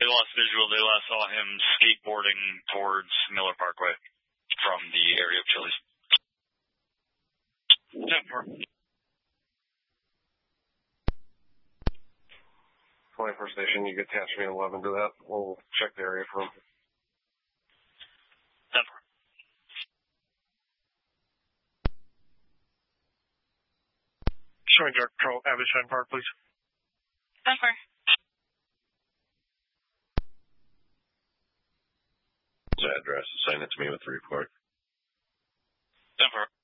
They lost visual. They last saw him skateboarding towards Miller Parkway from the area of Chili's. 10-4. 21st Station, you get attach me 11 to that. We'll check the area for him. 10-4. Showing Dark Patrol, Abbottstown Park, please. 10-4. Address, assign it to me with the report. 10-4.